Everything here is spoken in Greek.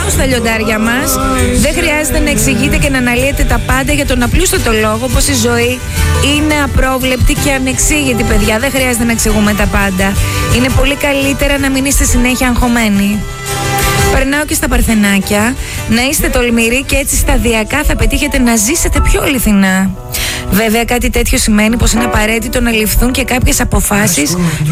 Πάω στα λιοντάρια μας. Δεν χρειάζεται να εξηγείτε και να αναλύετε τα πάντα για τον απλούστατο λόγο πως η ζωή είναι απρόβλεπτη και ανεξήγητη, παιδιά. Δεν χρειάζεται να εξηγούμε τα πάντα. Είναι πολύ καλύτερα να μην είστε συνέχεια αγχωμένοι. Περνάω και στα παρθενάκια. Να είστε τολμηροί και έτσι σταδιακά θα πετύχετε να ζήσετε πιο αληθινά. Βέβαια, κάτι τέτοιο σημαίνει πως είναι απαραίτητο να ληφθούν και κάποιες αποφάσεις